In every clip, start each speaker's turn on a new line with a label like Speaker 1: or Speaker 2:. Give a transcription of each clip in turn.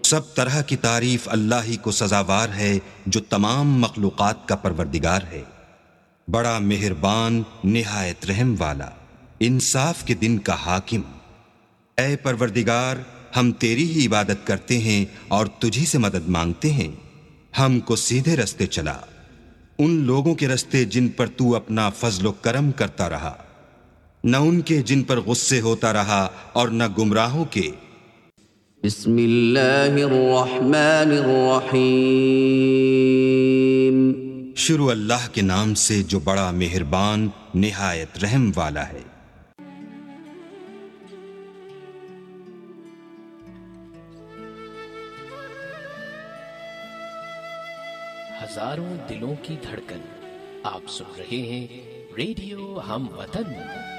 Speaker 1: سب طرح کی تعریف اللہ ہی کو سزاوار ہے جو تمام مخلوقات کا پروردگار ہے، بڑا مہربان، نہایت رحم والا، انصاف کے دن کا حاکم۔ اے پروردگار، ہم تیری ہی عبادت کرتے ہیں اور تجھی سے مدد مانگتے ہیں، ہم کو سیدھے رستے چلا، ان لوگوں کے رستے جن پر تو اپنا فضل و کرم کرتا رہا، نہ ان کے جن پر غصے ہوتا رہا اور نہ گمراہوں کے۔
Speaker 2: بسم اللہ الرحمن الرحیم۔
Speaker 1: شروع اللہ کے نام سے جو بڑا مہربان، نہایت رحم والا ہے۔
Speaker 3: ہزاروں دلوں کی دھڑکن، آپ سن رہے ہیں ریڈیو ہم وطن۔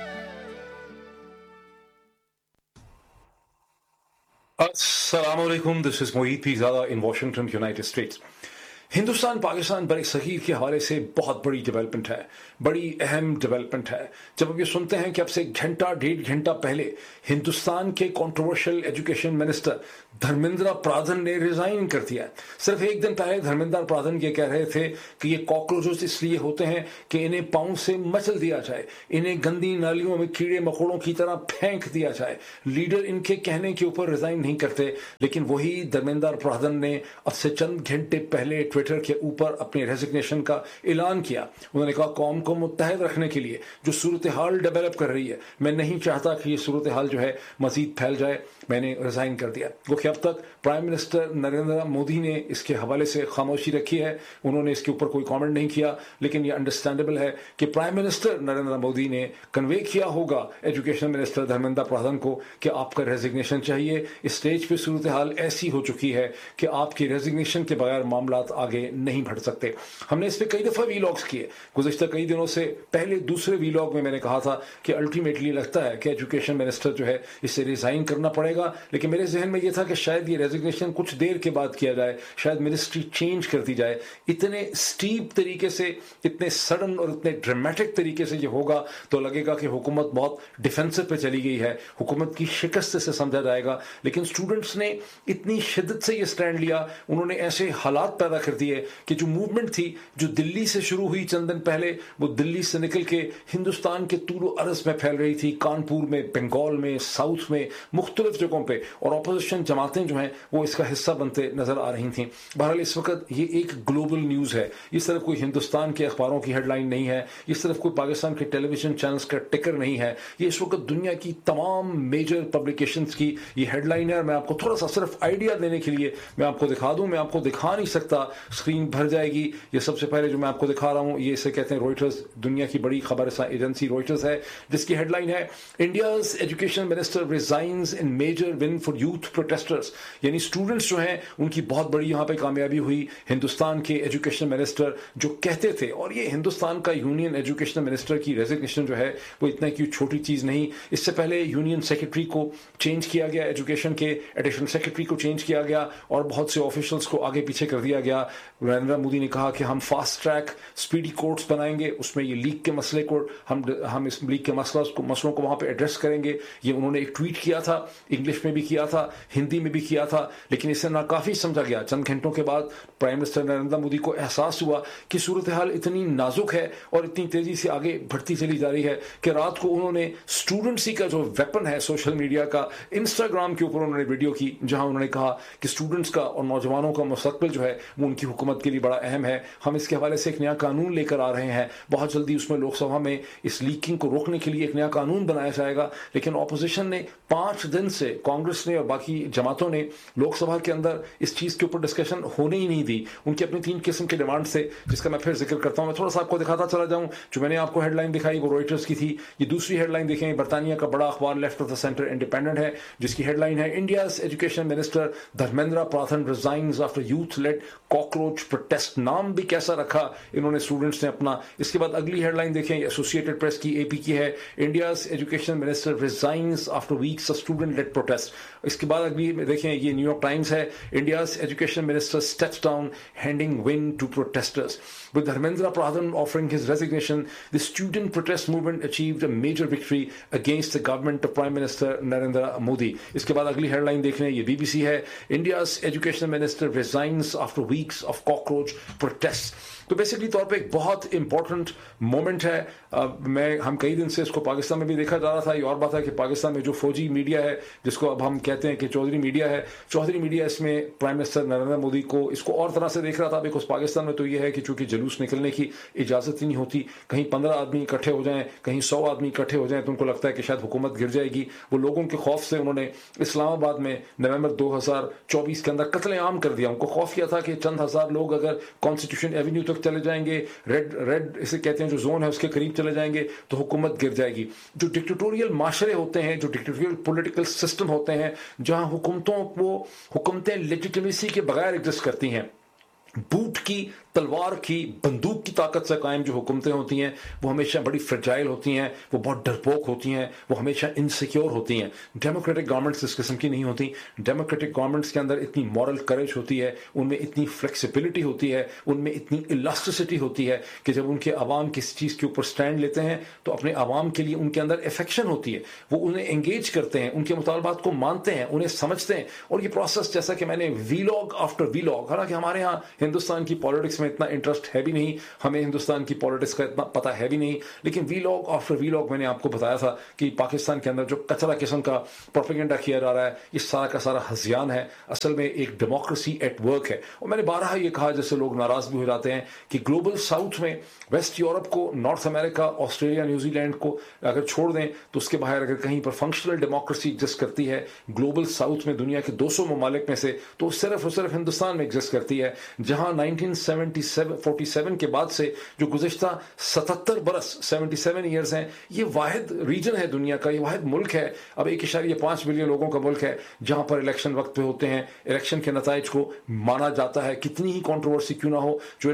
Speaker 4: السلام علیکم، دس از محیط Pirzada in Washington, United States. Hindustan Pakistan بر صغیر کے حوالے سے بہت بڑی ڈیولپمنٹ ہے، بڑی اہم ڈیولپمنٹ ہے جب اب یہ سنتے ہیں کہ اب سے گھنٹہ ڈیڑھ گھنٹہ پہلے ہندوستان کے controversial education minister Dharmendra Pradhan نے ریزائن کر دیا۔ صرف ایک دن پہلے دھرمیندر پردھان یہ کہہ رہے تھے کہ یہ کاکروچز اس لیے ہوتے ہیں کہ انہیں پاؤں سے مچل دیا جائے، انہیں گندی نالیوں میں کیڑے مکوڑوں کی طرح پھینک دیا جائے۔ لیڈر ان کے کہنے کے اوپر ریزائن نہیں کرتے، لیکن وہی دھرمیندر پردھان نے اب سے چند گھنٹے پہلے ٹویٹر کے اوپر اپنی ریزگنیشن کا اعلان کیا۔ انہوں نے کہا قوم کو متحد رکھنے کے لیے جو صورتحال ڈیولپ کر رہی ہے، میں نہیں چاہتا کہ یہ صورتحال جو ہے مزید پھیل جائے، میں نے ریزائن کر دیا۔ وہ کہ اب تک پرائم منسٹر نریندر مودی نے اس کے حوالے سے خاموشی رکھی ہے، انہوں نے اس کے اوپر کوئی کامنٹ نہیں کیا، لیکن یہ انڈرسٹینڈیبل ہے کہ پرائم منسٹر نریندر مودی نے کنوے کیا ہوگا ایجوکیشن منسٹر دھرمیندر پردھان کو کہ آپ کا ریزگنیشن چاہیے۔ اس سٹیج پہ صورتحال ایسی ہو چکی ہے کہ آپ کی ریزگنیشن کے بغیر معاملات آگے نہیں بڑھ سکتے۔ ہم نے اس پہ کئی دفعہ ویلاگز کیے گزشتہ کئی دنوں سے۔ پہلے دوسرے ویلاگ میں نے کہا تھا کہ الٹیمیٹلی لگتا ہے کہ ایجوکیشن منسٹر جو ہے اس سے ریزائن کرنا پڑے گا، لیکن میرے ذہن میں یہ تھا کہ شاید یہ ریزگنیشن کچھ دیر کے بعد کیا جائے، شاید منسٹری چینج کر دی جائے۔ اتنے سٹیپ طریقے سے، اتنے سڈن اور اتنے ڈرامیٹک طریقے سے یہ ہوگا تو لگے گا کہ حکومت بہت ڈیفینسو پہ چلی گئی ہے، حکومت کی شکست سے سمجھا جائے گا۔ لیکن اسٹوڈنٹس نے اتنی شدت سے یہ سٹینڈ لیا، انہوں نے ایسے حالات پیدا کر دیے کہ جو موومنٹ تھی جو دلی سے شروع ہوئی چند دن پہلے، وہ دلی سے نکل کے ہندوستان کے طول و عرض میں پھیل رہی تھی، کانپور میں، بنگال میں، ساؤتھ میں، مختلف جگہوں پہ، اور اپوزیشن جماعتیں جو ہیں وہ اس کا حصہ بنتے نظر آ رہی تھیں۔ بہرحال اس وقت یہ ایک گلوبل نیوز ہے، یہ صرف کوئی ہندوستان کے اخباروں کی ہیڈ لائن نہیں ہے، یہ صرف کوئی پاکستان کے ٹیلی ویژن چینلز کا ٹکر نہیں ہے، یہ اس وقت دنیا کی تمام میجر پبلیکیشنز کی یہ ہیڈ لائن ہے۔ میں آپ کو تھوڑا سا صرف آئیڈیا دینے کے لیے میں آپ کو دکھا دوں، میں آپ کو دکھا نہیں سکتا، اسکرین بھر جائے گی۔ یہ سب سے پہلے جو میں آپ کو دکھا رہا ہوں یہ اسے کہتے ہیں روئٹرز، دنیا کی بڑی خبر رساں ایجنسی روئٹرز ہے، جس کی ہیڈ لائن ہے India's education minister ریزائنز in major one for youth protesters, یعنی اسٹوڈنٹس جو ہیں ان کی بہت بڑی یہاں پہ کامیابی ہوئی۔ ہندوستان کے ایجوکیشن منسٹر جو کہتے تھے، اور یہ ہندوستان کا یونین ایجوکیشن منسٹر کی ریزگنیشن جو ہے وہ اتنا کی چھوٹی چیز نہیں۔ اس سے پہلے یونین سیکرٹری کو چینج کیا گیا، ایجوکیشن کے ایڈیشنل سیکرٹری کو چینج کیا گیا، اور بہت سے آفیشلس کو آگے پیچھے کر دیا گیا۔ نریندر مودی نے کہا کہ ہم فاسٹ ٹریک اسپیڈی کورٹس بنائیں گے، اس میں یہ لیک کے مسئلے کو ہم اس لیک کے مسئلوں کو وہاں پہ ایڈریس کریں گے۔ یہ انہوں نے ایک ٹویٹ کیا تھا، انگلش میں بھی کیا تھا، ہندی میں بھی کیا تھا، لیکن اسے ناکافی سمجھا گیا۔ چند گھنٹوں کے بعد پرائم منسٹر نریندر مودی کو احساس ہوا کہ صورتحال اتنی نازک ہے اور اتنی تیزی سے آگے بڑھتی چلی جا رہی ہے کہ رات کو انہوں نے اسٹوڈنٹس ہی کا جو ویپن ہے سوشل میڈیا کا، انسٹاگرام کے اوپر انہوں نے ویڈیو کی جہاں انہوں نے کہا کہ اسٹوڈنٹس کا اور نوجوانوں کا مستقبل جو ہے وہ ان کی حکومت کے لیے بڑا اہم ہے۔ ہم اس کے حوالے سے ایک نیا قانون لے کر آ رہے ہیں، بہت جلدی اس میں لوک سبھا میں اس لیکنگ کو روکنے کے لیے ایک نیا قانون بنایا جائے گا۔ لیکن اپوزیشن نے 5 دن سے، کانگریس نے اور باقی جماعتوں نے لوک سبھا کے اندر اس چیز کے اوپر ڈسکشن ہونے ہی نہیں دی۔ ان کی اپنی 3 قسم کے ڈیمانڈ تھے جس کا میں پھر ذکر کرتا ہوں۔ میں تھوڑا سا آپ کو دکھاتا چلا جاؤں۔ جو میں نے آپ کو ہیڈ لائن دکھائی وہ روئٹرز کی تھی۔ یہ دوسری ہیڈ لائن دیکھیں، برطانیہ کا بڑا اخبار left of the centre independent ہے، جس کی ہیڈ لائن ہے India's education minister Dharmendra Pradhan ریزائنز after youth lead cockroach protest, नाम भी कैसा रखा इन्होंने स्टूडेंट्स ने अपना। इसके बाद अगली हेडलाइन देखें, एसोसिएटेड प्रेस की, AP की है, India's education minister resigns after weeks of student lead protest. इसके बाद अगली देखें, ये न्यूयॉर्क टाइम्स है, India's education minister steps down handing win to protesters. With Dharmendra Pradhan offering his resignation, the student protest movement achieved a major victory against the government of Prime Minister Narendra Modi. इसके बाद अगली headline देख रहे हैं, ये BBC है, India's education minister resigns after weeks of cockroach protests. तो basically तौर पे एक बहुत इंपॉर्टेंट मोमेंट है। हम कई दिन से इसको पाकिस्तान में भी देखा जा रहा था। ये और बात है कि पाकिस्तान में जो फौजी मीडिया है, जिसको अब हम कहते हैं कि चौधरी मीडिया है, चौधरी मीडिया इसमें प्राइम मिनिस्टर नरेंद्र मोदी को इसको और तरह से देख रहा था। बिकॉज पाकिस्तान में तो ये है कि चूंकि जुलूस निकलने की इजाजत ही नहीं होती, कहीं 15 आदमी इकट्ठे हो जाएं, कहीं 100 आदमी इकट्ठे हो जाएं, तो उनको लगता है कि शायद हुकूमत गिर जाएगी। वो लोगों के खौफ से उन्होंने इस्लामाबाद में नवंबर 2024 के अंदर कत्लेआम कर दिया। उनको खौफ किया था कि चंद हजार लोग अगर कॉन्स्टिट्यूशन एवेन्यू तक चले जाएंगे, रेड इसे कहते हैं जो जोन है उसके करीब चले जाएंगे, तो हुकूमत गिर जाएगी। जो डिक्टेटोरियल माशरे होते हैं, जो डिक्टेटोरियल पॉलिटिकल सिस्टम होते हैं, जहां हुकूमतें लेजिटिमेसी के बगैर एग्जिस्ट करती हैं, बूट की, तलवार की, बंदूक की ताकत से कायम जो हुकूमतें होती हैं, वो हमेशा बड़ी फ्रेजाइल होती हैं, वो बहुत डरपोक होती हैं, वो हमेशा इनसिक्योर होती हैं। डेमोक्रेटिक गवर्नमेंट्स इस किस्म की नहीं होती। डेमोक्रेटिक गवर्नमेंट्स के अंदर इतनी मॉरल करेज होती है, उनमें इतनी फ्लेक्सिबिलिटी होती है, उनमें इतनी इलास्टिसिटी होती है कि जब उनके अवाम किसी चीज़ के ऊपर स्टैंड लेते हैं तो अपने अवाम के लिए उनके अंदर अफेक्शन होती है, वो उन्हें एंगेज करते हैं, उनके मुतालबात को मानते हैं, उन्हें समझते हैं। और ये प्रोसेस, जैसा कि मैंने वीलॉग आफ्टर वीलॉग, हालांकि हमारे यहाँ हिंदुस्तान की पॉलिटिक्स में इतना इंटरेस्ट है भी नहीं, हमें हिंदुस्तान की पॉलिटिक्स का इतना पता है भी नहीं, लेकिन वीलॉग आफ्टर वीलॉग मैंने आपको बताया था कि पाकिस्तान के अंदर जो कचरा किस्म का प्रोपेगेंडा किया जा रहा है, ये सारा का सारा हज़ियान है, असल में एक डेमोक्रेसी एट वर्क है। और मैंने बारहा ये कहा, जैसे लोग नाराज भी हो जाते हैं, कि ग्लोबल साउथ में वेस्ट यूरोप को, नॉर्थ अमेरिका, ऑस्ट्रेलिया, न्यूजीलैंड को अगर छोड़ दें तो उसके बाहर अगर कहीं पर फंक्शनल डेमोक्रेसी एग्जिस्ट करती है ग्लोबल साउथ में, दुनिया के 200 ममालिक में से, तो सिर्फ और सिर्फ हिंदुस्तान में एग्जिस्ट करती है, जहां 1947 के बाद से जो गुज़िश्ता 77 बरस 77 ईयर्स हैं, ये वाहिद रीजन है दुनिया का, ये वाहिद मुल्क है, अब 1.5 बिलियन लोगों का मुल्क है, जहां पर इलेक्शन वक्त पे होते हैं, इलेक्शन के नताइज को माना जाता है, कितनी ही कंट्रोवर्सी क्यों ना हो, जो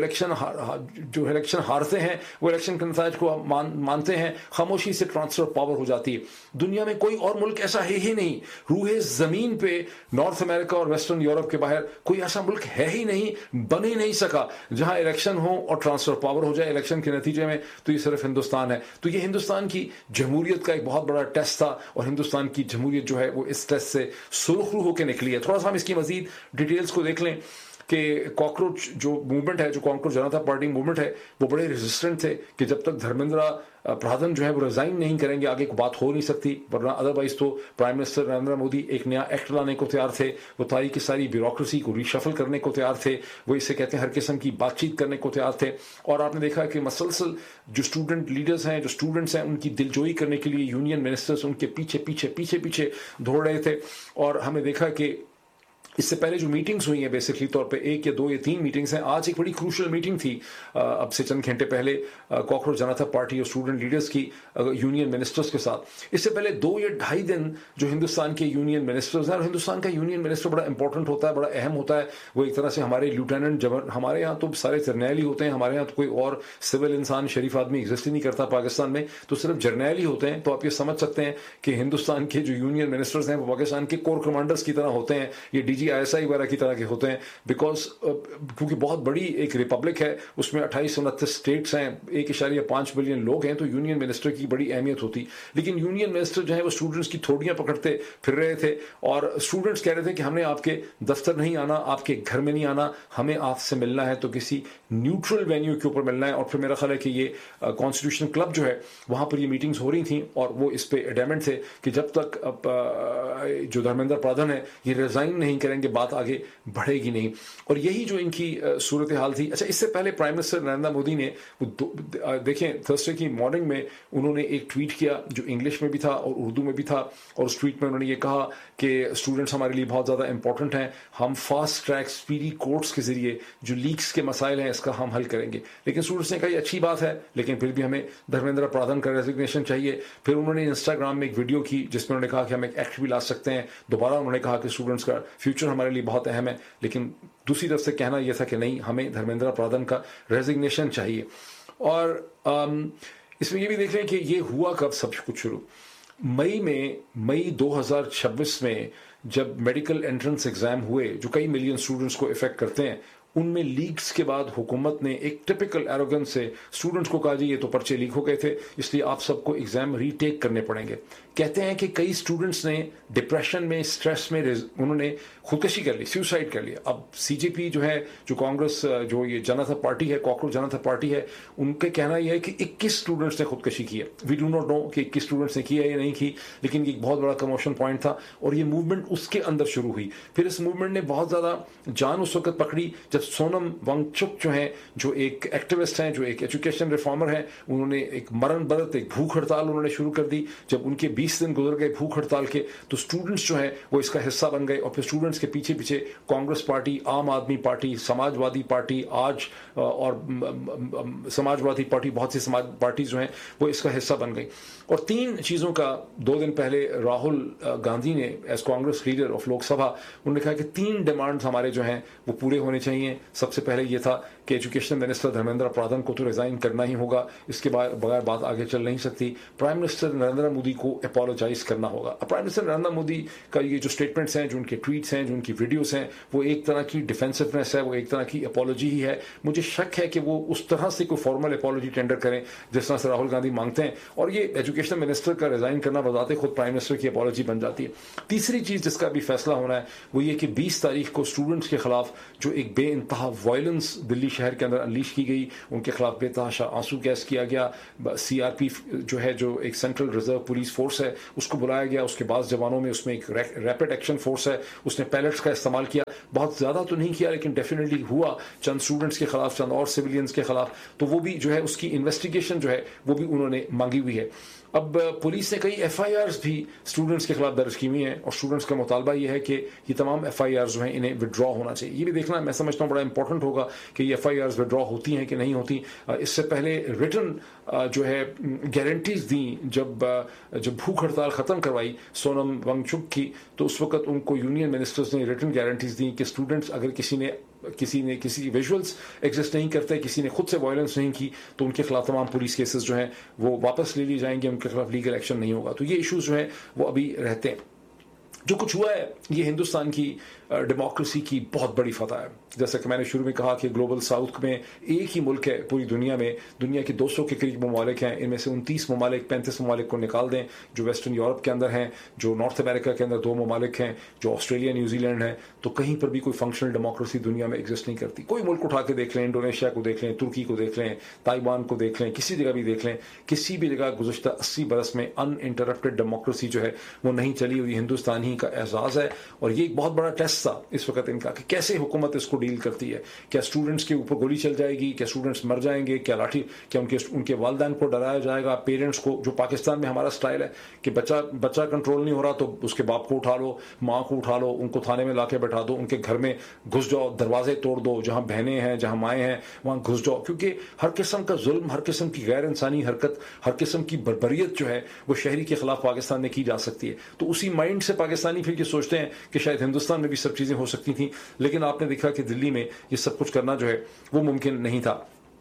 Speaker 4: इलेक्शन हारते हैं वो इलेक्शन के नताइज को मानते हैं, खामोशी से ट्रांसफर पावर हो जाती है। दुनिया में कोई और मुल्क ऐसा है ही नहीं, रूहे जमीन पे नॉर्थ अमेरिका और वेस्टर्न यूरोप के बाहर कोई ऐसा मुल्क है ही नहीं, बन ही नहीं सका, जहां इलेक्शन हो और ट्रांसफर पावर हो जाए इलेक्शन के नतीजे में। तो ये सिर्फ हिंदुस्तान है। तो ये हिंदुस्तान की जमहूरियत का एक बहुत बड़ा टेस्ट था, और हिंदुस्तान की जमहूरियत जो है वो इस टेस्ट से सुरखरू होकर निकली है। थोड़ा सा हम इसकी मजीद डिटेल्स को देख लें कि कॉकरोच जो मूवमेंट है, जो कॉकरोच जनता पार्टी मूवमेंट है, वो बड़े रेजिस्टेंट थे कि जब तक धर्मेंद्र प्रधान जो है वो रिजाइन नहीं करेंगे आगे कोई बात हो नहीं सकती, वरना अदरवाइज तो प्राइम मिनिस्टर नरेंद्र मोदी एक नया एक्ट लाने को तैयार थे, वो सारी की सारी ब्यूरोक्रेसी को रीशफल करने को तैयार थे, वो इसे कहते हैं हर किस्म की बातचीत करने को तैयार थे। और आपने देखा कि मसलसल जो स्टूडेंट लीडर्स हैं, जो स्टूडेंट्स हैं, उनकी दिलजोई करने के लिए यूनियन मिनिस्टर्स उनके पीछे दौड़ रहे थे। और हमने देखा कि इससे पहले जो मीटिंग्स हुई हैं, बेसिकली तौर पे 1 या 2 या 3 मीटिंग्स हैं। आज एक बड़ी क्रूशल मीटिंग थी अब से चंद घंटे पहले कॉकरोच जनता पार्टी और स्टूडेंट लीडर्स की यूनियन मिनिस्टर्स के साथ। इससे पहले 2 या ढाई दिन जो हिंदुस्तान के यूनियन मिनिस्टर्स हैं, और हिंदुस्तान का यूनियन मिनिस्टर बड़ा इंपॉर्टेंट होता है, बड़ा अहम होता है, वो एक तरह से हमारे लिeutenant जनरल, हमारे यहाँ तो सारे जर्नैल ही होते हैं, हमारे यहाँ तो कोई और सिविल इंसान शरीफ आदमी एग्जिस्ट ही नहीं करता, पाकिस्तान में तो सिर्फ जर्नैल ही होते हैं। तो आप ये समझ सकते हैं कि हिंदुस्तान के जो यूनियन मिनिस्टर्स हैं वो पाकिस्तान के कोर कमांडर्स की तरह होते हैं, ये DGISI वगैरह की तरह के होते हैं, बिकॉज क्योंकि बहुत बड़ी एक रिपब्लिक है, उसमें 28-29 स्टेट्स हैं, 1.5 बिलियन लोग हैं, तो यूनियन मिनिस्टर की बड़ी अहमियत होती। लेकिन यूनियन मिनिस्टर जो है वो स्टूडेंट्स की थोड़ियां पकड़ते फिर रहे थे, और स्टूडेंट्स कह रहे थे कि हमने आपके दफ्तर नहीं आना, आपके घर में नहीं आना, हमें आपसे मिलना है तो किसी न्यूट्रल वेन्यू के ऊपर मिलना है। और फिर मेरा ख्याल है कि ये कॉन्स्टिट्यूशन क्लब जो है वहां पर ये मीटिंग्स हो रही थी, और वो इस पे एडेमेंट थे कि जब तक जो धर्मेंद्र प्रधान है ये रिजाइन नहीं करेंगे बात आगे बढ़ेगी नहीं। और यही जो इनकी सूरत हाल थी। अच्छा, इससे पहले प्राइम मिनिस्टर नरेंद्र मोदी ने देखें थर्सडे की मॉर्निंग में उन्होंने एक ट्वीट किया जो इंग्लिश में भी था और उर्दू में भी था, और उस ट्वीट में उन्होंने ये कहा कि स्टूडेंट्स हमारे लिए बहुत ज़्यादा इंपॉर्टेंट हैं, हम फास्ट ट्रैक स्पीडी कोर्ट्स के जरिए जो लीक्स के मसाइल हैं इसका हम हल करेंगे। लेकिन स्टूडेंट्स ने कहा ये अच्छी बात है, लेकिन फिर भी हमें धर्मेंद्र प्रधान का रेजिग्नेशन चाहिए। फिर उन्होंने इंस्टाग्राम में एक वीडियो की जिसमें उन्होंने कहा कि हम एक एक्ट भी ला सकते हैं। दोबारा उन्होंने कहा कि स्टूडेंट्स का फ्यूचर फ्यूचर हमारे लिए बहुत अहम है, लेकिन दूसरी तरफ से कहना यह था कि नहीं, हमें धर्मेंद्र प्रधान का रेजिग्नेशन चाहिए। और इसमें ये भी देख रहे हैं कि ये हुआ कब सब कुछ शुरू, मई 2026 में जब मेडिकल एंट्रेंस एग्जाम हुए जो कई मिलियन स्टूडेंट्स को इफेक्ट करते हैं, उनमें लीक्स के बाद हुकूमत ने एक टिपिकल एरोगेंस से स्टूडेंट्स को कहा जी ये तो पर्चे लीक हो गए थे, इसलिए आप सबको एग्जाम रीटेक करने पड़ेंगे। कहते हैं कि कई स्टूडेंट्स ने डिप्रेशन में, स्ट्रेस में उन्होंने खुदकशी कर ली, सुसाइड कर लिया। अब सीजेपी जो है, जो कांग्रेस, जो ये जनता पार्टी है, कॉकरोच जनता पार्टी है, उनका कहना यह है कि 21 स्टूडेंट्स ने खुदकशी की है। वी डू नॉट नो कि 21 स्टूडेंट्स ने की है या नहीं की, लेकिन एक बहुत बड़ा कमोशन पॉइंट था और ये मूवमेंट उसके अंदर शुरू हुई। फिर इस मूवमेंट ने बहुत ज्यादा जान उस वक्त पकड़ी जब सोनम वांगचुक जो है, जो एक एक्टिविस्ट हैं, जो एक एजुकेशन रिफॉर्मर हैं, उन्होंने एक मरण बरत, एक भूख हड़ताल उन्होंने शुरू कर दी। जब उनके 20 दिन गुजर गए भूख हड़ताल के, तो स्टूडेंट्स जो है वो इसका हिस्सा बन गए और फिर स्टूडेंट्स के पीछे पीछे कांग्रेस पार्टी, आम आदमी पार्टी, समाजवादी पार्टी आज और समाजवादी पार्टी, बहुत सी समाज पार्टी जो है वो इसका हिस्सा बन गई। और 3 चीजों का 2 दिन पहले राहुल गांधी ने as Congress leader of Lok Sabha, उन्होंने कहा कि 3 डिमांड्स हमारे जो हैं वो पूरे होने चाहिए। सबसे पहले ये था कि एजुकेशन मिनिस्टर धर्मेंद्र प्रधान को तो रिजाइन करना ही होगा, इसके बगैर बात आगे चल नहीं सकती। प्राइम मिनिस्टर नरेंद्र मोदी को अपोलोजाइज करना होगा। प्राइम मिनिस्टर नरेंद्र मोदी का ये जो स्टेटमेंट्स हैं, जो उनके ट्वीट्स हैं, जो उनकी वीडियोस हैं, वो एक तरह की डिफेंसिवनेस है, वो एक तरह की अपोलॉजी ही है। मुझे शक है कि वो उस तरह से कोई फॉर्मल अपोलॉजी टेंडर करें जिस तरह से राहुल गांधी मांगते हैं, और ये एजुकेशन मिनिस्टर का रिजाइन करना बजाते खुद प्राइम मिनिस्टर की अपोलॉजी बन जाती है। तीसरी चीज जिसका भी फैसला होना है वो ये कि 20 तारीख को स्टूडेंट्स के खिलाफ जो एक बेइंतहा वायलेंस दिल्ली शहर के अंदर अनलीश की गई, उनके खिलाफ बेतहाशा आंसू गैस किया गया। सीआरपी जो है, जो एक सेंट्रल रिजर्व पुलिस फोर्स है, उसको बुलाया गया। उसके बाद जवानों में उसमें एक रैपिड एक्शन फोर्स है, उसने पैलेट्स का इस्तेमाल किया। बहुत ज्यादा तो नहीं किया, लेकिन डेफिनेटली हुआ चंद स्टूडेंट्स के खिलाफ, चंद और सिविलियंस के खिलाफ। तो वो भी जो है उसकी इन्वेस्टिगेशन जो है वो भी उन्होंने मांगी हुई है। अब पुलिस ने कई एफआईआर्स भी स्टूडेंट्स के खिलाफ दर्ज की हुई हैं और स्टूडेंट्स का मुतालबा ये है कि ये तमाम एफआईआर्स जो हैं इन्हें विड्रॉ होना चाहिए। ये भी देखना मैं समझता हूँ बड़ा इंपॉर्टेंट होगा कि ये एफआईआर्स विड्रॉ होती हैं कि नहीं होती। इससे पहले रिटन जो है गारंटीज दी जब भूख हड़ताल खत्म करवाई सोनम वांगचुक की, तो उस वक्त उनको यूनियन मिनिस्टर्स ने रिटन गारंटीज दी कि स्टूडेंट्स अगर किसी विजुअल्स एग्जिस्ट नहीं करते, किसी ने खुद से वायलेंस नहीं की, तो उनके खिलाफ तमाम पुलिस केसेस जो हैं वो वापस ले लिए जाएंगे, उनके खिलाफ लीगल एक्शन नहीं होगा। तो ये इश्यूज जो हैं वो अभी रहते हैं। जो कुछ हुआ है ये हिंदुस्तान की डेमोक्रेसी की बहुत बड़ी फतह है। जैसा कि मैंने शुरू में कहा कि ग्लोबल साउथ में एक ही मुल्क है पूरी दुनिया में, दुनिया के 200 के करीब ममालिक हैं, इनमें से 29 ममालिक, 35 ममालिक को निकाल दें जो वेस्टर्न यूरोप के अंदर हैं, जो नॉर्थ अमेरिका के अंदर 2 ममालिक हैं, जो ऑस्ट्रेलिया न्यूजीलैंड है, तो कहीं पर भी कोई फंक्शनल डेमोक्रेसी दुनिया में एग्जिस्ट नहीं करती। कोई मुल्क उठा के देख लें, इंडोनेशिया को देख लें, तुर्की को देख लें, ताइवान को देख लें, किसी जगह भी देख लें, किसी भी जगह गुज़श्ता 80 बरस में अनइंटरप्टेड डेमोक्रेसी जो है वो नहीं चली हुई। हिंदुस्तान ही का एजाज है और ये एक बहुत बड़ा टेस्ट था इस वक्त इनका कि कैसे हुकूमत इसको डील करती है। क्या स्टूडेंट्स के ऊपर गोली चल जाएगी, क्या स्टूडेंट्स मर जाएंगे, क्या उनके वालिदैन को डराया जाएगा, पेरेंट्स को, जो पाकिस्तान में हमारा स्टाइल है कि बच्चा कंट्रोल नहीं हो रहा तो उसके बाप को उठा लो, माँ को उठा लो, उनको थाने में लाके बैठा दो, उनके घर में घुस जाओ, दरवाजे तोड़ दो, जहां बहनें हैं, जहां माएँ हैं वहां घुस जाओ, क्योंकि हर किस्म का जुल्म, हर किस्म की गैर इंसानी हरकत, हर किस्म की बर्बरियत जो है वो शहरी के खिलाफ पाकिस्तान में की जा सकती है। तो उसी माइंड से पाकिस्तानी फिर ये सोचते हैं कि शायद हिंदुस्तान में भी सब चीजें हो सकती थी, लेकिन आपने देखा कि दिल्ली में ये सब कुछ करना जो है वो मुमकिन नहीं था।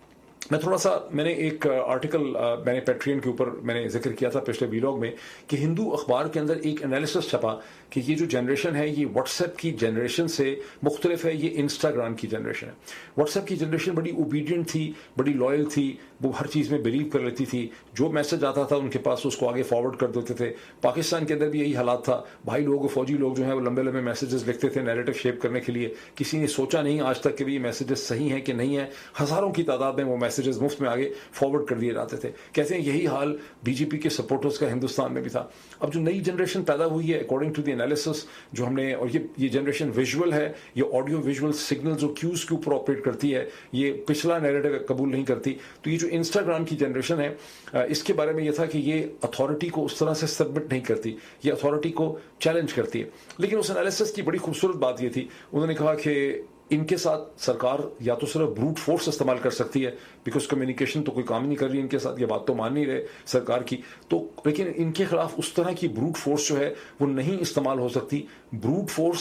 Speaker 4: मैंने एक आर्टिकल मैंने पैट्रियन के ऊपर मैंने जिक्र किया था पिछले वीलॉग में कि हिंदू अखबार के अंदर एक एनालिसिस छपा कि ये जो जनरेशन है ये व्हाट्सएप की जनरेशन से मुख्तलिफ है, ये इंस्टाग्राम की जनरेशन है। व्हाट्सएप की जनरेशन बड़ी ओबीडियंट थी, बड़ी लॉयल थी, वो हर चीज़ में बिलीव कर लेती थी, जो मैसेज आता था उनके पास उसको आगे फॉरवर्ड कर देते थे। पाकिस्तान के अंदर भी यही हालात था, भाई लोग, फौजी लोग जो है वो लंबे लंबे मैसेजेस लिखते थे नैरेटिव शेप करने के लिए। किसी ने सोचा नहीं आज तक कि भी ये मैसेजेस सही हैं कि नहीं है, हज़ारों की तादाद में वो मैसेजेस मुफ्त में आगे फॉरवर्ड कर दिए जाते थे। कहते हैं यही हाल बीजेपी के सपोर्टर्स का हिंदुस्तान में भी था। अब जो नई जनरेशन पैदा हुई है अकॉर्डिंग टू द एनालिसिस जो हमने, और ये जनरेशन विजुअल है, ये ऑडियो विजुअल सिग्नल जो क्यूज के ऊपर ऑपरेट करती है, ये पिछला नैरेटिव कबूल नहीं करती। तो ये जो इंस्टाग्राम की जनरेशन है इसके बारे में ये था कि ये अथॉरिटी को उस तरह से सबमिट नहीं करती, ये अथॉरिटी को चैलेंज करती है। लेकिन उस एनालिसिस की बड़ी खूबसूरत बात ये थी, उन्होंने कहा कि इनके साथ सरकार या तो सिर्फ ब्रूट फोर्स इस्तेमाल कर सकती है, बिकॉज कम्युनिकेशन तो कोई काम नहीं कर रही इनके साथ, ये बात तो मान नहीं रहे सरकार की, तो लेकिन इनके खिलाफ उस तरह की ब्रूट फोर्स जो है वो नहीं इस्तेमाल हो सकती। Brute force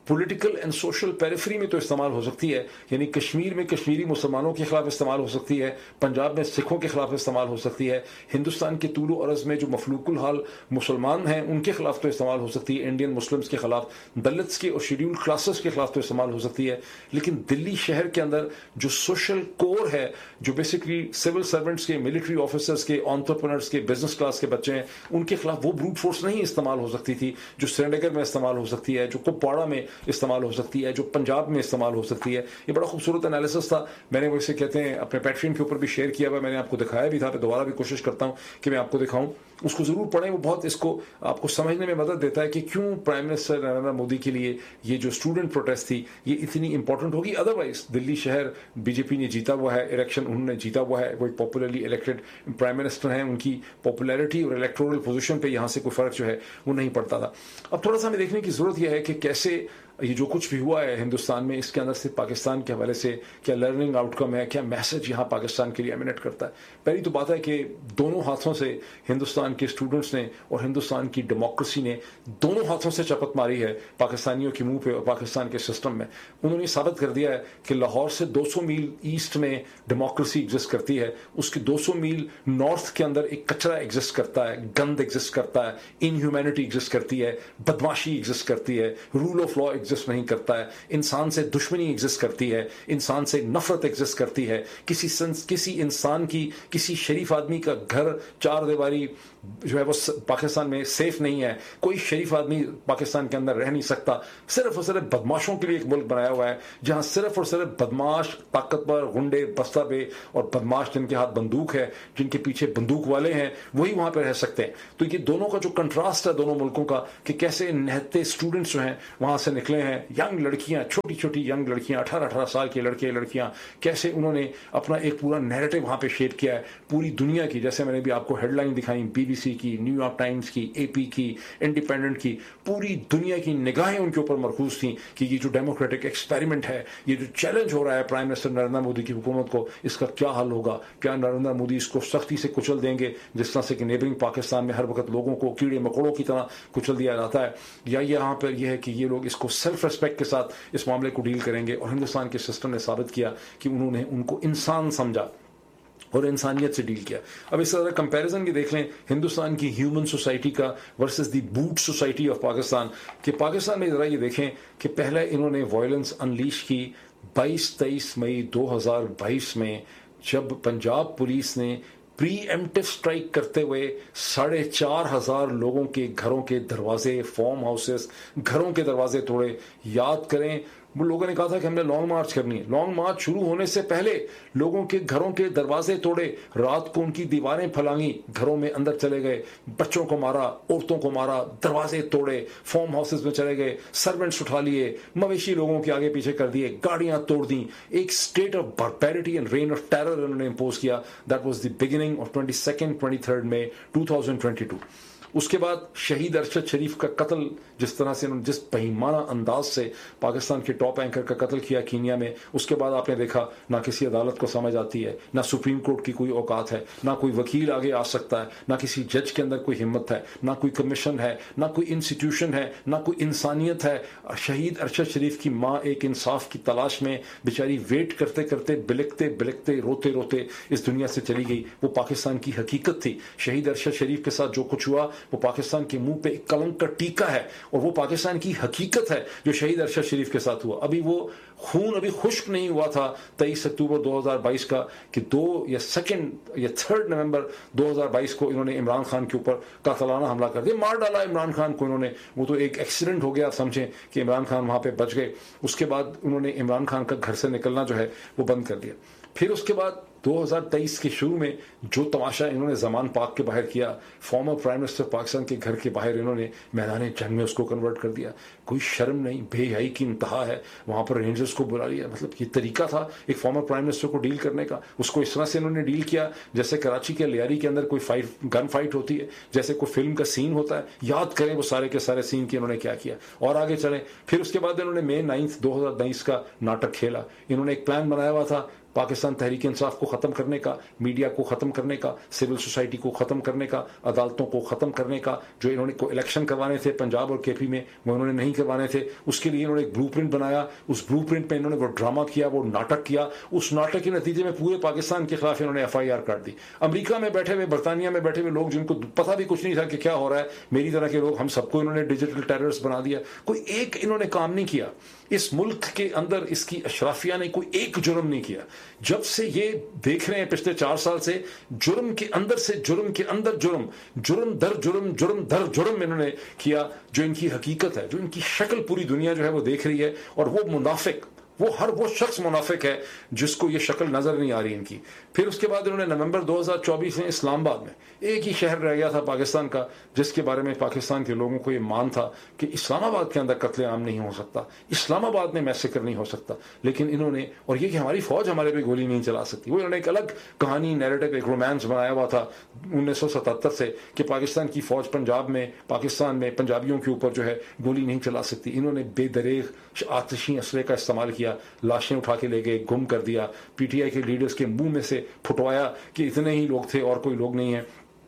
Speaker 4: political and social periphery میں تو استعمال ہو سکتی ہے، یعنی کشمیر میں کشمیری مسلمانوں کے خلاف استعمال ہو سکتی ہے، پنجاب میں سکھوں کے خلاف استعمال ہو سکتی ہے، ہندوستان کے طول و عرض میں جو مفلوق الحال مسلمان ہیں ان کے خلاف تو استعمال ہو سکتی ہے، انڈین مسلمز کے خلاف، دلتس کے اور شیڈیول کلاسز کے خلاف تو استعمال ہو سکتی ہے، لیکن دلی شہر کے اندر جو سوشل کور ہے، جو بیسکلی سول سرونٹس کے، ملٹری آفیسرز کے، انٹرپرنرز کے، بزنس کلاس کے بچے ہیں، ان کے خلاف وہ بروٹ فورس نہیں استعمال ہو سکتی تھی جو سری نگر میں استعمال ہو سکتی ہے، جو کپواڑہ میں استعمال ہو سکتی ہے، جو پنجاب میں استعمال ہو سکتی ہے۔ یہ بڑا خوبصورت انالیسس تھا، میں نے وہ اسے کہتے ہیں اپنے پیٹرین کے اوپر بھی شیئر کیا ہوا، میں نے آپ کو دکھایا بھی تھا، میں دوبارہ بھی کوشش کرتا ہوں کہ میں آپ کو دکھاؤں، اس کو ضرور پڑھیں، وہ بہت اس کو آپ کو سمجھنے میں مدد دیتا ہے کہ کیوں پرائم منسٹر نریندر مودی کے لیے یہ جو اسٹوڈنٹ پروٹیسٹ تھی یہ اتنی امپورٹنٹ ہوگی۔ ادروائز دلی شہر بی جے پی نے جیتا ہوا ہے الیکشن، انہوں نے جیتا ہوا ہے، وہ ایک پاپولرلی الیکٹڈ پرائم منسٹر ہیں، ان کی پاپولیرٹی اور الیکٹورل پوزیشن پہ یہاں سے کوئی فرق جو ہے وہ نہیں پڑتا تھا۔ اب تھوڑا سا ہمیں دیکھنے کی ضرورت یہ ہے کہ کیسے یہ جو کچھ بھی ہوا ہے ہندوستان میں، اس کے اندر سے پاکستان کے حوالے سے کیا لرننگ آؤٹ کم ہے، کیا میسج یہاں پاکستان کے لیے ایمینیٹ کرتا ہے۔ پہلی تو بات ہے کہ دونوں ہاتھوں سے ہندوستان کے اسٹوڈنٹس نے اور ہندوستان کی ڈیموکریسی نے دونوں ہاتھوں سے چپت ماری ہے پاکستانیوں کے منہ پہ اور پاکستان کے سسٹم میں۔ انہوں نے ثابت کر دیا ہے کہ لاہور سے 200 میل ایسٹ میں ڈیموکریسی ایگزسٹ کرتی ہے، اس کی 200 میل نارتھ کے اندر ایک کچرا ایگزسٹ کرتا ہے، گند ایگزسٹ کرتا ہے، انہیومینٹی ایگزسٹ کرتی ہے، بدماشی ایگزسٹ کرتی ہے، رول آف لا ایگزسٹ نہیں کرتا ہے، انسان سے دشمنی ایگزسٹ کرتی ہے، انسان سے نفرت ایگزسٹ کرتی ہے، کسی انسان کی، کسی شریف آدمی کا گھر چار دیواری جو ہے وہ پاکستان میں سیف نہیں ہے، کوئی شریف آدمی پاکستان کے اندر رہ نہیں سکتا، صرف اور صرف بدماشوں کے لیے ایک ملک بنایا ہوا ہے جہاں صرف اور صرف بدماش، طاقتور، غنڈے، بستہ بے اور بدماش جن کے ہاتھ بندوق ہے، جن کے پیچھے بندوق والے ہیں، وہی وہاں پہ رہ سکتے ہیں۔ تو یہ دونوں کا جو کنٹراسٹ ہے دونوں ملکوں کا، کہ کیسے نہتے اسٹوڈنٹس جو ہیں وہاں سے نکلے ہیں، ینگ لڑکیاں، چھوٹی چھوٹی ینگ لڑکیاں، 18 سال کے لڑکے لڑکیاں، کیسے انہوں نے اپنا ایک پورا نیریٹو وہاں پہ شیئر کیا ہے پوری دنیا کی، جیسے میں نے بھی آپ کو ہیڈ لائن دکھائی، بی بی سی کی، نیو یارک ٹائمز کی، اے پی کی، انڈیپینڈنٹ کی، پوری دنیا کی نگاہیں ان کے اوپر مرکوز تھیں کہ یہ جو ڈیموکریٹک ایکسپیریمنٹ ہے، یہ جو چیلنج ہو رہا ہے پرائم منسٹر نریندر مودی کی حکومت کو، اس کا کیا حل ہوگا؟ کیا نریندر مودی اس کو سختی سے کچل دیں گے جس طرح سے کہ نیبرنگ پاکستان میں ہر وقت لوگوں کو کیڑے مکوڑوں کی طرح کچل دیا جاتا ہے، یا یہاں پر یہ ہے کہ یہ لوگ اس کو سیلف ریسپیکٹ کے ساتھ اس معاملے کو ڈیل کریں گے؟ اور ہندوستان کے سسٹم نے ثابت کیا کہ انہوں نے ان کو انسان سمجھا اور انسانیت سے ڈیل کیا۔ اب اس طرح کمپیریزن بھی دیکھ لیں ہندوستان کی ہیومن سوسائٹی کا versus the boat society of Pakistan, کہ پاکستان میں ذرا یہ دیکھیں کہ پہلے انہوں نے وائلنس انلیش کی 22-23 مئی 2022 میں، جب پنجاب پولیس نے پری ایمپٹیو سٹرائک کرتے ہوئے 4,500 لوگوں کے گھروں کے دروازے، فارم ہاؤسز، گھروں کے دروازے توڑے۔ یاد کریں وہ لوگوں نے کہا تھا کہ ہم نے لانگ مارچ کرنی ہے، لانگ مارچ شروع ہونے سے پہلے لوگوں کے گھروں کے دروازے توڑے، رات کو ان کی دیواریں پھلانگی، گھروں میں اندر چلے گئے، بچوں کو مارا، عورتوں کو مارا، دروازے توڑے، فارم ہاؤسز میں چلے گئے، سرونٹس اٹھا لیے، مویشی لوگوں کے آگے پیچھے کر دیے، گاڑیاں توڑ دیں، ایک state of باربیریٹی and rain of terror انہوں نے امپوز کیا۔ That was the beginning of 22 مئی 2022۔ اس کے بعد شہید ارشد شریف کا قتل، جس طرح سے انہوں نے جس بہیمانہ انداز سے پاکستان کے ٹاپ اینکر کا قتل کیا کینیا میں، اس کے بعد آپ نے دیکھا نہ کسی عدالت کو سمجھ آتی ہے، نہ سپریم کورٹ کی کوئی اوقات ہے، نہ کوئی وکیل آگے آ سکتا ہے، نہ کسی جج کے اندر کوئی ہمت ہے، نہ کوئی کمیشن ہے، نہ کوئی انسٹیٹیوشن ہے، نہ کوئی انسانیت ہے۔ شہید ارشد شریف کی ماں ایک انصاف کی تلاش میں بیچاری ویٹ کرتے کرتے، بلکتے بلکتے، روتے روتے اس دنیا سے چلی گئی۔ وہ پاکستان کی حقیقت تھی۔ شہید ارشد شریف کے ساتھ جو کچھ ہوا وہ پاکستان کے منہ پہ ایک کلنک کا ٹیکا ہے، اور وہ پاکستان کی حقیقت ہے جو شہید ارشد شریف کے ساتھ ہوا۔ ابھی وہ خون ابھی خشک نہیں ہوا تھا 23 اکتوبر 2022 کا، کہ 3 نومبر 2022 کو انہوں نے عمران خان کے اوپر قاتلانہ حملہ کر دیا، مار ڈالا عمران خان کو انہوں نے۔ وہ تو ایک ایکسیڈنٹ ہو گیا، سمجھیں کہ عمران خان وہاں پہ بچ گئے۔ اس کے بعد انہوں نے عمران خان کا گھر سے نکلنا جو ہے وہ بند کر دیا۔ پھر اس کے بعد 2023 کے شروع میں جو تماشا انہوں نے زمان پاک کے باہر کیا، فارمر پرائم منسٹر پاکستان کے گھر کے باہر انہوں نے میدان جنگ میں اس کو کنورٹ کر دیا۔ کوئی شرم نہیں، بے حیائی کی انتہا ہے۔ وہاں پر رینجرز کو بلا لیا، مطلب یہ طریقہ تھا ایک فارمر پرائم منسٹر کو ڈیل کرنے کا؟ اس کو اس طرح سے انہوں نے ڈیل کیا جیسے کراچی کے لیاری کے اندر کوئی گن فائٹ ہوتی ہے، جیسے کوئی فلم کا سین ہوتا ہے۔ یاد کریں وہ سارے کے سارے سین کی انہوں نے کیا کیا، اور آگے چلیں۔ پھر اس کے بعد انہوں نے May 9 2023 کا ناٹک کھیلا۔ انہوں نے ایک پلان بنایا ہوا تھا پاکستان تحریک انصاف کو ختم کرنے کا, میڈیا کو ختم کرنے کا, سول سوسائٹی کو ختم کرنے کا, عدالتوں کو ختم کرنے کا. جو انہوں نے کو الیکشن کروانے تھے پنجاب اور کے پی میں وہ انہوں نے نہیں کروانے تھے, اس کے لیے انہوں نے ایک بلو پرنٹ بنایا. اس بلو پرنٹ پہ انہوں نے وہ ڈرامہ کیا, وہ ناٹک کیا. اس ناٹک کے نتیجے میں پورے پاکستان کے خلاف انہوں نے ایف آئی آر کاٹ دی. امریکہ میں بیٹھے ہوئے, برطانیہ میں بیٹھے ہوئے لوگ جن کو پتہ بھی کچھ نہیں تھا کہ کیا ہو رہا ہے, میری طرح کے لوگ, ہم سب کو انہوں نے ڈیجیٹل ٹیررسٹ بنا دیا. کوئی ایک انہوں نے کام نہیں کیا اس ملک کے اندر, اس کی اشرافیہ نے کوئی ایک جرم نہیں کیا. جب سے یہ دیکھ رہے ہیں پچھلے 4 سال سے, جرم کے اندر سے جرم کے اندر جرم, جرم در جرم, جرم در جرم انہوں نے کیا. جو ان کی حقیقت ہے, جو ان کی شکل پوری دنیا جو ہے وہ دیکھ رہی ہے, اور وہ منافق, وہ شخص منافق ہے جس کو یہ شکل نظر نہیں آ رہی ان کی. پھر اس کے بعد انہوں نے نومبر 2024 میں اسلام آباد میں ایک ہی شہر رہ گیا تھا پاکستان کا جس کے بارے میں پاکستان کے لوگوں کو یہ مان تھا کہ اسلام آباد کے اندر قتل عام نہیں ہو سکتا, اسلام آباد میں میسیکر نہیں ہو سکتا. لیکن انہوں نے, اور یہ کہ ہماری فوج ہمارے پہ گولی نہیں چلا سکتی, وہ انہوں نے ایک الگ کہانی, نیریٹو, ایک رومانس بنایا ہوا تھا 1977 سے کہ پاکستان کی فوج پنجاب میں, پاکستان میں پنجابیوں کے اوپر جو ہے گولی نہیں چلا سکتی. انہوں نے بے دریغ آتشی اسلحے کا استعمال کیا, لاشیں اٹھا کے لے گئے, گم کر دیا. پی ٹی آئی کے لیڈرز کے منہ میں سے پھٹوایا کہ اتنے ہی لوگ تھے اور کوئی لوگ نہیں ہیں.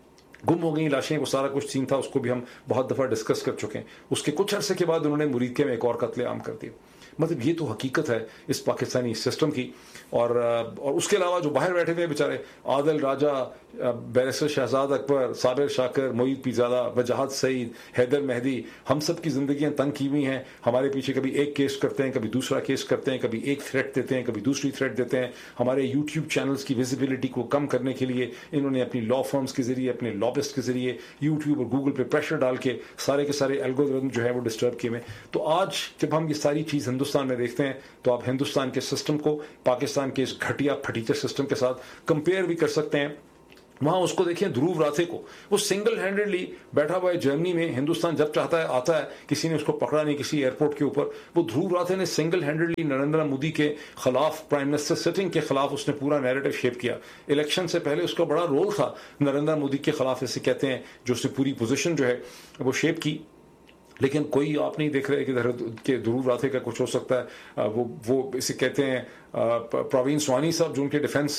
Speaker 4: گم ہو گئی لاشیں, وہ سارا کچھ سین تھا, اس کو بھی ہم بہت دفعہ ڈسکس کر چکے ہیں. اس کے کچھ عرصے کے بعد انہوں نے مرید کے میں ایک اور قتل عام کر دیا. مطلب یہ تو حقیقت ہے اس پاکستانی سسٹم کی. اور اس کے علاوہ جو باہر بیٹھے ہوئے بیچارے, عادل راجہ, بیرسٹر شہزاد اکبر, صابر شاکر, معید پیرزادہ, وجاہت سعید, حیدر مہدی, ہم سب کی زندگیاں تنگ کی ہوئی ہیں. ہمارے پیچھے کبھی ایک کیس کرتے ہیں, کبھی دوسرا کیس کرتے ہیں, کبھی ایک تھریٹ دیتے ہیں, کبھی دوسری تھریٹ دیتے ہیں. ہمارے یوٹیوب چینلز کی ویزیبلٹی کو کم کرنے کے لیے انہوں نے اپنی لا فرمز کے ذریعے, اپنے لابسٹ کے ذریعے یوٹیوب اور گوگل پہ پریشر ڈال کے سارے کے سارے الگورتھم جو ہے وہ ڈسٹرب کیے ہوئے. تو آج جب ہم یہ ساری چیز ہندوستان میں دیکھتے ہیں تو آپ ہندوستان کے سسٹم کو پاکستان کے اس گھٹیا پھٹیچے سسٹم کے ساتھ کمپیئر بھی کر سکتے ہیں. وہاں اس کو دیکھیں دھروو راتھے کو, وہ سنگل ہینڈڈلی بیٹھا ہوا ہے جرمنی میں. ہندوستان جب چاہتا ہے آتا ہے, کسی نے اس کو پکڑا نہیں کسی ایئرپورٹ کے اوپر. وہ دھروو راتھے نے سنگل ہینڈڈلی نریندر مودی کے خلاف, پرائم منسٹر سٹنگ کے خلاف اس نے پورا نیریٹو شیپ کیا. الیکشن سے پہلے اس کا بڑا رول تھا نریندر مودی کے خلاف, اسے کہتے ہیں, جو اس نے پوری پوزیشن جو ہے وہ شیپ کی. لیکن کوئی آپ نہیں دیکھ رہے کہ دھروو راتھے کا کچھ ہو سکتا ہے. وہ اسے کہتے ہیں پروین سوانی صاحب, جو ان کے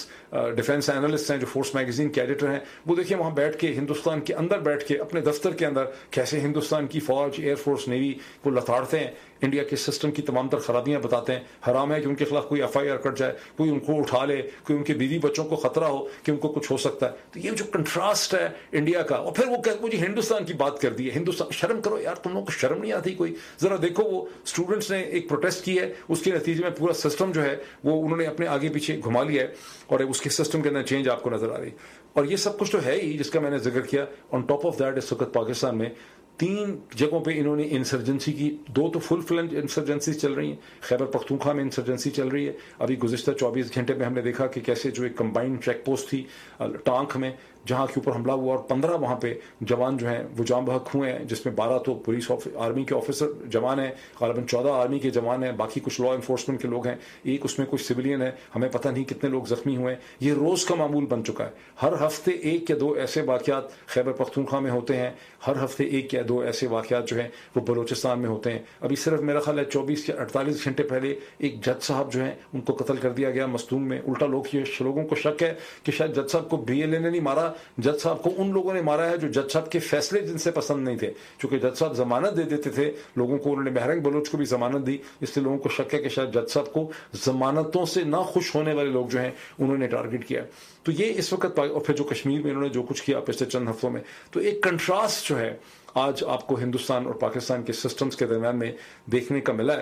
Speaker 4: ڈیفنس اینالسٹ ہیں, جو فورس میگزین کے ایڈیٹر ہیں. وہ دیکھیں وہاں بیٹھ کے, ہندوستان کے اندر بیٹھ کے, اپنے دفتر کے اندر کیسے ہندوستان کی فوج, ایئر فورس, نیوی کو لتاڑتے ہیں, انڈیا کے سسٹم کی تمام تر خرابیاں بتاتے ہیں. حرام ہے کہ ان کے خلاف کوئی ایف آئی آر کٹ جائے, کوئی ان کو اٹھا لے, کوئی ان کے بیوی بچوں کو خطرہ ہو کہ ان کو کچھ ہو سکتا ہے. تو یہ جو کنٹراسٹ ہے انڈیا کا, اور پھر وہ جی ہندوستان کی بات کر دی ہے. ہندوستان, شرم کرو یار, تم لوگوں کو شرم نہیں آتی کوئی؟ ذرا دیکھو, وہ اسٹوڈنٹس نے ایک پروٹیسٹ کی ہے, اس کے نتیجے میں پورا سسٹم جو ہے وہ انہوں نے اپنے آگے پیچھے گھما لیا ہے, اور اس کے سسٹم کے اندر چینج آپ کو نظر آ رہی. اور یہ سب کچھ تو ہے ہی جس کا میں نے ذکر کیا. آن ٹاپ آف دیٹ اس وقت پاکستان میں 3 جگہوں پہ انہوں نے انسرجنسی کی. 2 تو فل فلنج انسرجنسی چل رہی ہیں, خیبر پختونخوا میں انسرجنسی چل رہی ہے. ابھی گزشتہ 24 گھنٹے میں ہم نے دیکھا کہ کیسے جو ایک کمبائنڈ چیک پوسٹ تھی ٹانک میں, جہاں کے اوپر حملہ ہوا, اور 15 وہاں پہ جوان جو ہیں وہ جاں بحق ہوئے ہیں, جس میں 12 تو پولیس آرمی کے آفیسر جوان ہیں, غالباً 14 آرمی کے جوان ہیں, باقی کچھ لا انفورسمنٹ کے لوگ ہیں, ایک اس میں کچھ سویلین ہے. ہمیں پتہ نہیں کتنے لوگ زخمی ہوئے ہیں. یہ روز کا معمول بن چکا ہے. ہر ہفتے 1 یا 2 ایسے واقعات خیبر پختونخوا میں ہوتے ہیں, ہر ہفتے 1 یا 2 ایسے واقعات جو ہیں وہ بلوچستان میں ہوتے ہیں. ابھی صرف میرا خیال ہے 24 یا 48 گھنٹے پہلے ایک جج صاحب جو ہیں ان کو قتل کر دیا گیا مصدوم میں. الٹا لوگوں کو شک ہے کہ شاید جج صاحب کو BLA نے نہیں مارا, جج صاحب کو ان لوگوں نے مارا ہے جو جج صاحب کے فیصلے جن سے پسند نہیں تھے. چونکہ جج صاحب ضمانت دے دیتے تھے لوگوں کو, انہوں نے بہرنگ بلوچ کو بھی ضمانت دی, اس لیے لوگوں کو شک ہے کہ شاید جج صاحب کو ضمانتوں سے نہ خوش ہونے والے لوگ جو ہیں انہوں نے ٹارگٹ کیا. تو یہ اس وقت, اور پھر جو کشمیر میں انہوں نے جو کچھ کیا پچھلے چند ہفتوں میں, تو ایک کنٹراسٹ جو ہے آج آپ کو ہندوستان اور پاکستان کے سسٹمز کے درمیان میں دیکھنے کا ملا ہے.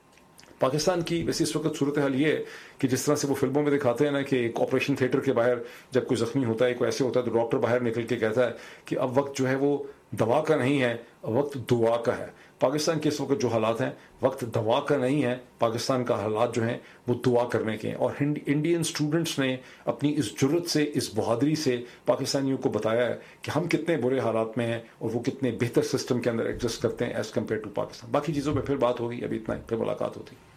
Speaker 4: پاکستان کی ویسے اس وقت صورتحال یہ ہے کہ جس طرح سے وہ فلموں میں دکھاتے ہیں نا کہ ایک آپریشن تھیٹر کے باہر جب کوئی زخمی ہوتا ہے, کوئی ایسے ہوتا ہے, تو ڈاکٹر باہر نکل کے کہتا ہے کہ اب وقت جو ہے وہ دوا کا نہیں ہے, وقت دعا کا ہے. پاکستان کے اس وقت جو حالات ہیں وقت دوا کا نہیں ہے, پاکستان کا حالات جو ہیں وہ دعا کرنے کے ہیں. اور انڈین اسٹوڈنٹس نے اپنی اس جرت سے, اس بہادری سے پاکستانیوں کو بتایا ہے کہ ہم کتنے برے حالات میں ہیں اور وہ کتنے بہتر سسٹم کے اندر ایڈجسٹ کرتے ہیں ایز کمپیئر ٹو پاکستان. باقی چیزوں پہ پھر بات ہوگی, ابھی اتنا ہی, پھر ملاقات ہوتی.